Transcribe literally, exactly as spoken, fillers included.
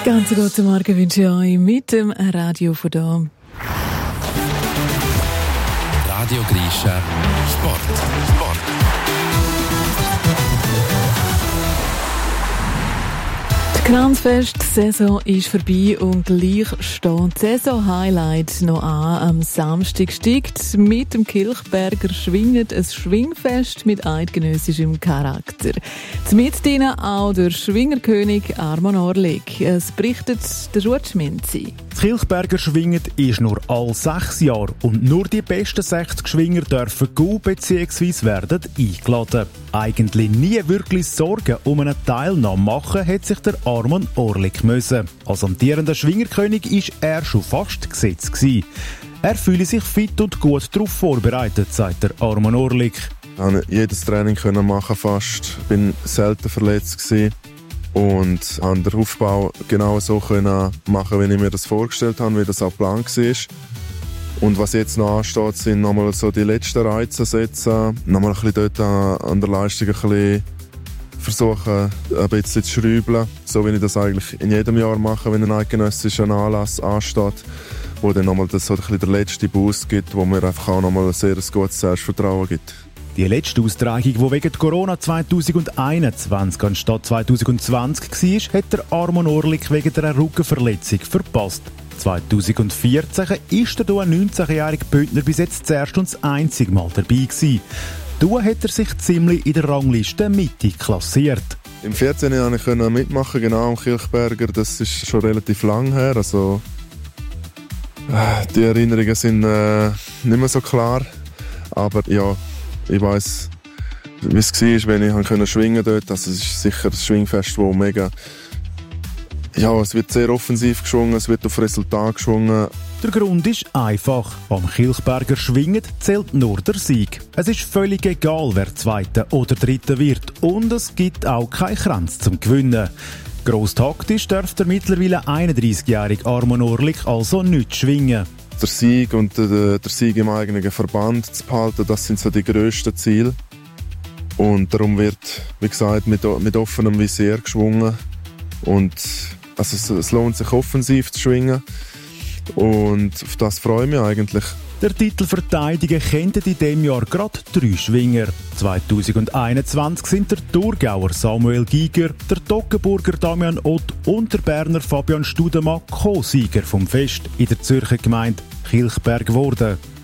Ganz guten Morgen wünsche ich euch mit dem Radio von da. Radio Grischa Sport. Sport. Die Kranzfest-Saison ist vorbei und gleich steht das Saison-Highlight noch an. Am Samstag steigt mit dem Kilchberger Schwingend ein Schwingfest mit eidgenössischem Charakter. Mit denen auch der Schwingerkönig Armand Orlik. Es berichtet der Ruud Schminzi. Das Kilchberger Schwingend ist nur alle sechs Jahre und nur die besten sechzig Schwinger dürfen gehen bzw. werden eingeladen. Eigentlich nie wirklich Sorgen um eine Teilnahme machen, hat sich der Armand Orlik müssen. Als amtierender Schwingerkönig war er schon fast gesetzt gewesen. Er fühle sich fit und gut darauf vorbereitet, sagt der Armand Orlik. Ich konnte jedes Training machen fast. Ich war selten verletzt gewesen und konnte den Aufbau genau so machen, wie ich mir das vorgestellt habe, wie das auch geplant war. Und was jetzt noch ansteht, sind nochmal so die letzten Reize setzen, nochmal ein bisschen dort an der Leistung ein bisschen versuchen, ein bisschen zu schrauben, so wie ich das eigentlich in jedem Jahr mache, wenn ein eidgenössischer Anlass ansteht, wo dann nochmal das so ein bisschen der letzte Boost gibt, wo mir einfach auch nochmal ein sehr gutes Selbstvertrauen gibt. Die letzte Austragung, die wegen Corona zwanzig einundzwanzig anstatt zwanzig zwanzig war, hat der Armand Orlik wegen einer Rückenverletzung verpasst. zwanzig vierzehn ist der neunzehnjährige Bündner bis jetzt das erste und das einzige Mal dabei gewesen. Da hat er sich ziemlich in der Rangliste Mitte klassiert. Im vierzehn konnte ich mitmachen, genau am Kilchberger. Das ist schon relativ lang her. Also, die Erinnerungen sind äh, nicht mehr so klar. Aber ja, ich weiss, wie es war, wenn ich dort schwingen konnte. Das ist sicher ein Schwingfest, das mega... Ja, es wird sehr offensiv geschwungen, es wird auf Resultat geschwungen. Der Grund ist einfach. Am Kilchberger Schwingen zählt nur der Sieg. Es ist völlig egal, wer Zweiter oder Dritter wird. Und es gibt auch keinen Kranz zum Gewinnen. Gross taktisch darf der mittlerweile einunddreißigjährige Armand Orlik also nicht schwingen. Der Sieg und der, der Sieg im eigenen Verband zu behalten, das sind so die grössten Ziele. Und darum wird, wie gesagt, mit, mit offenem Visier geschwungen. Und also es, es lohnt sich, offensiv zu schwingen. Und auf das freue ich mich eigentlich. Der Titel verteidigen könnten in diesem Jahr gerade drei Schwinger. zwanzig einundzwanzig sind der Thurgauer Samuel Giger, der Toggenburger Damian Ott und der Berner Fabian Studemann Co-Sieger vom Fest in der Zürcher Gemeinde Kilchberg geworden.